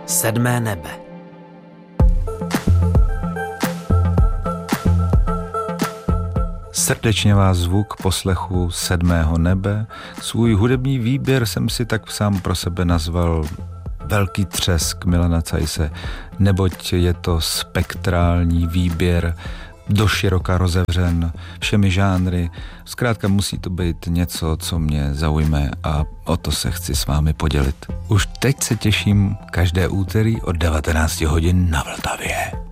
Sedmé nebe. Srdečně vás zvu k poslechu Sedmého nebe. Svůj hudební výběr jsem si tak sám pro sebe nazval Velký třesk Milana Caise, neboť je to spektrální výběr, doširoka rozevřen všemi žánry. Zkrátka musí to být něco, co mě zaujme a o to se chci s vámi podělit. Už teď se těším každé úterý od 19 hodin na Vltavě.